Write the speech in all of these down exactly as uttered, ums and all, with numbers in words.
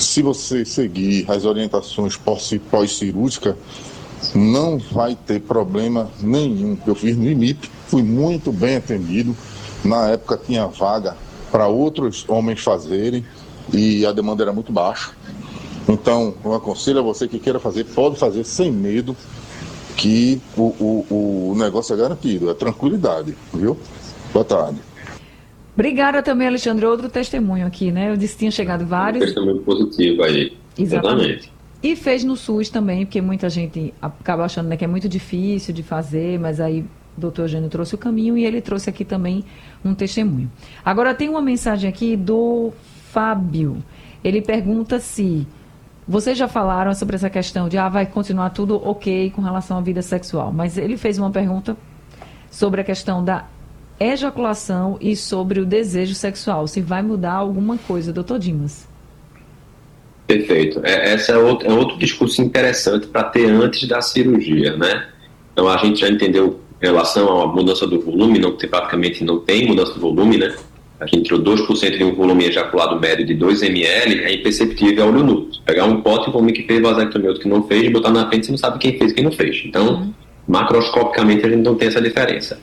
se você seguir as orientações pós-cirúrgicas, não vai ter problema nenhum. Eu fiz no I M I P, fui muito bem atendido. Na época tinha vaga para outros homens fazerem e a demanda era muito baixa. Então, eu aconselho a você que queira fazer, pode fazer sem medo, que o, o, o negócio é garantido, é tranquilidade, viu? Boa tarde. Obrigada também, Alexandre. Outro testemunho aqui, né? Eu disse que tinha chegado vários. Um testemunho positivo aí. Exatamente. Exatamente. E fez no SUS também, porque muita gente acaba achando, né, que é muito difícil de fazer, mas aí o doutor Eugênio trouxe o caminho e ele trouxe aqui também um testemunho. Agora tem uma mensagem aqui do Fábio. Ele pergunta se vocês já falaram sobre essa questão de ah, vai continuar tudo ok com relação à vida sexual, mas ele fez uma pergunta sobre a questão da ejaculação e sobre o desejo sexual, se vai mudar alguma coisa, doutor Dimas. Perfeito. É, esse é outro, é outro discurso interessante para ter antes da cirurgia, né? Então a gente já entendeu em relação à mudança do volume, não tem, praticamente não tem mudança do volume, né? A gente tirou dois por cento de um volume ejaculado médio de dois mililitros, é imperceptível a olho nu. Pegar um pote e um homem que fez vasectomia, outro que não fez, e botar na frente, você não sabe quem fez e quem não fez. Então, uhum. macroscopicamente, a gente não tem essa diferença.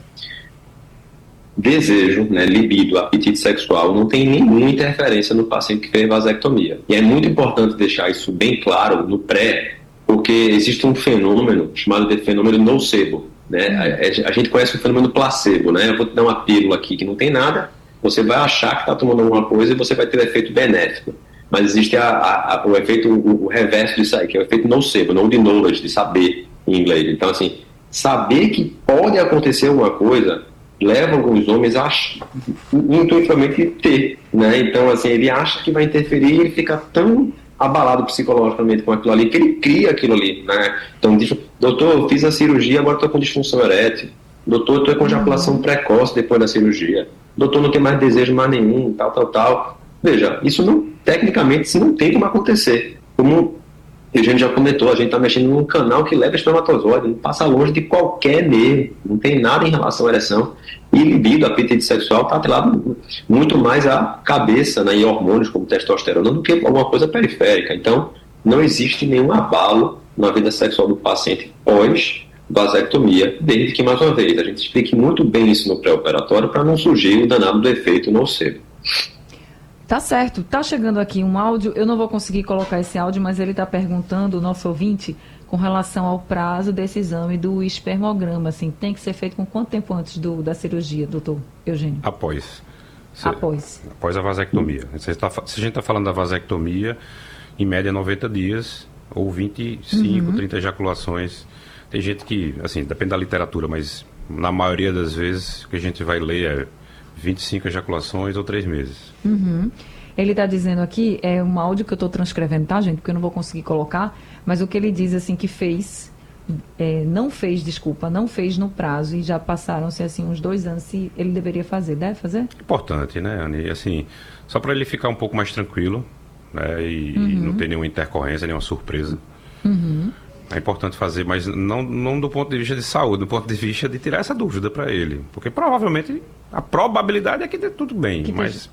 Desejo, né, libido, apetite sexual, não tem nenhuma interferência no paciente que fez vasectomia. E é muito importante deixar isso bem claro no pré, porque existe um fenômeno chamado de fenômeno nocebo, né? A, a gente conhece o fenômeno placebo, né? Eu vou te dar uma pílula aqui que não tem nada, você vai achar que está tomando alguma coisa e você vai ter um efeito benéfico. Mas existe a, a, a, o efeito, o, o reverso disso aí, que é o efeito nocebo, não de knowledge, de saber em inglês. Então, assim, saber que pode acontecer alguma coisa leva alguns homens a intuitivamente ter, né? Então, assim, ele acha que vai interferir e ele fica tão abalado psicologicamente com aquilo ali que ele cria aquilo ali, né? Então, diz, doutor, eu fiz a cirurgia, agora estou com disfunção erétil. Doutor, eu estou com ejaculação precoce depois da cirurgia. Doutor, não tem mais desejo mais nenhum, tal, tal, tal. Veja, isso não, tecnicamente, isso não tem como acontecer. Como a gente já comentou, a gente está mexendo num canal que leva espermatozoide, não passa longe de qualquer nervo, não tem nada em relação à ereção. E libido, apetite sexual, está atrelado muito mais à cabeça, né, e hormônios como testosterona do que alguma coisa periférica. Então, não existe nenhum abalo na vida sexual do paciente pós-vasectomia, desde que, mais uma vez, a gente explique muito bem isso no pré-operatório para não surgir o danado do efeito nocebo. Tá certo. Tá chegando aqui um áudio, eu não vou conseguir colocar esse áudio, mas ele está perguntando, o nosso ouvinte, com relação ao prazo desse exame do espermograma, assim, tem que ser feito com quanto tempo antes do, da cirurgia, doutor Eugênio? Após. Se, após. Após a vasectomia. Se, tá, se a gente está falando da vasectomia, em média noventa dias, ou vinte e cinco, uhum. trinta ejaculações. Tem gente que, assim, depende da literatura, mas na maioria das vezes o que a gente vai ler é vinte e cinco ejaculações ou três meses. Uhum. Ele está dizendo aqui, é um áudio que eu estou transcrevendo, tá, gente? Porque eu não vou conseguir colocar, mas o que ele diz, assim, que fez, é, não fez, desculpa, não fez no prazo e já passaram-se, assim, uns dois anos, se ele deveria fazer. Deve fazer? Importante, né, Anny? Assim, só para ele ficar um pouco mais tranquilo, né, e, uhum. e não ter nenhuma intercorrência, nenhuma surpresa. Uhum. É importante fazer, mas não, não do ponto de vista de saúde, do ponto de vista de tirar essa dúvida para ele. Porque provavelmente a probabilidade é que dê tudo bem, que mas